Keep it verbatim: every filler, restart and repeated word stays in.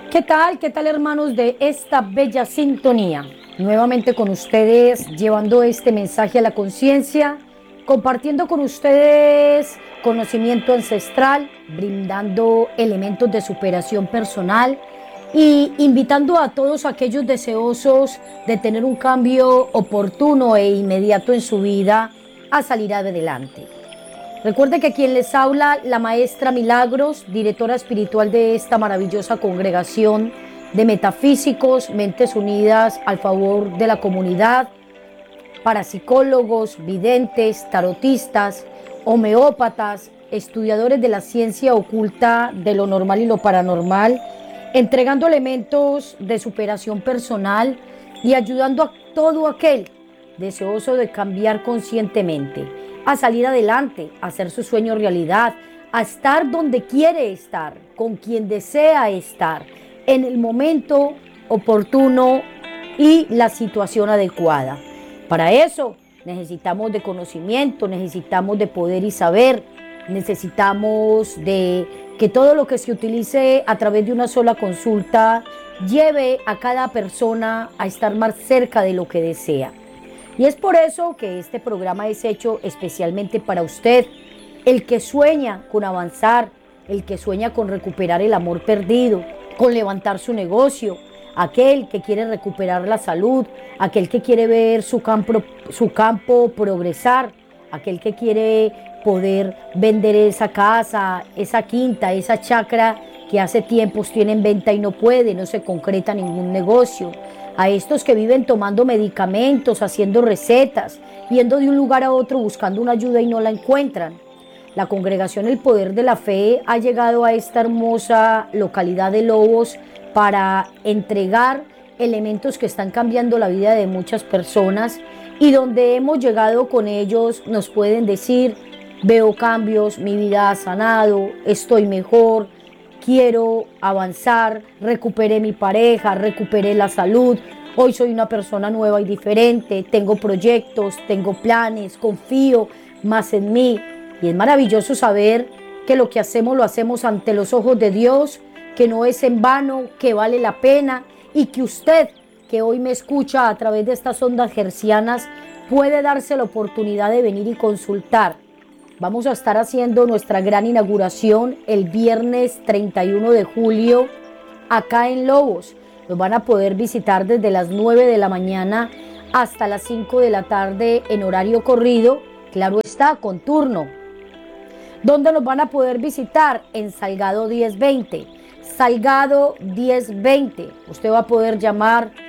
¿Qué tal? ¿Qué tal, hermanos de esta bella sintonía? Nuevamente con ustedes, llevando este mensaje a la conciencia, compartiendo con ustedes conocimiento ancestral, brindando elementos de superación personal y invitando a todos aquellos deseosos de tener un cambio oportuno e inmediato en su vida a salir adelante. Recuerde que quien les habla, la maestra Milagros, directora espiritual de esta maravillosa congregación de metafísicos, mentes unidas al favor de la comunidad, parapsicólogos, videntes, tarotistas, homeópatas, estudiadores de la ciencia oculta de lo normal y lo paranormal, entregando elementos de superación personal y ayudando a todo aquel deseoso de cambiar conscientemente, a salir adelante, a hacer su sueño realidad, a estar donde quiere estar, con quien desea estar, en el momento oportuno y la situación adecuada. Para eso necesitamos de conocimiento, necesitamos de poder y saber, necesitamos de que todo lo que se utilice a través de una sola consulta lleve a cada persona a estar más cerca de lo que desea. Y es por eso que este programa es hecho especialmente para usted, el que sueña con avanzar, el que sueña con recuperar el amor perdido, con levantar su negocio, aquel que quiere recuperar la salud, aquel que quiere ver su campo, su campo progresar, aquel que quiere poder vender esa casa, esa quinta, esa chacra que hace tiempos tiene en venta y no puede, no se concreta ningún negocio. A estos que viven tomando medicamentos, haciendo recetas, yendo de un lugar a otro buscando una ayuda y no la encuentran. La congregación El Poder de la Fe ha llegado a esta hermosa localidad de Lobos para entregar elementos que están cambiando la vida de muchas personas, y donde hemos llegado con ellos nos pueden decir: veo cambios, mi vida ha sanado, estoy mejor, quiero avanzar, recuperé mi pareja, recuperé la salud, hoy soy una persona nueva y diferente, tengo proyectos, tengo planes, confío más en mí. Y es maravilloso saber que lo que hacemos lo hacemos ante los ojos de Dios, que no es en vano, que vale la pena, y que usted, que hoy me escucha a través de estas ondas hercianas, puede darse la oportunidad de venir y consultar. Vamos a estar haciendo nuestra gran inauguración el viernes treinta y uno de julio acá en Lobos. Nos van a poder visitar desde las nueve de la mañana hasta las cinco de la tarde en horario corrido, claro está, con turno. ¿Dónde nos van a poder visitar? En Salgado diez veinte. Salgado diez veinte. Usted va a poder llamar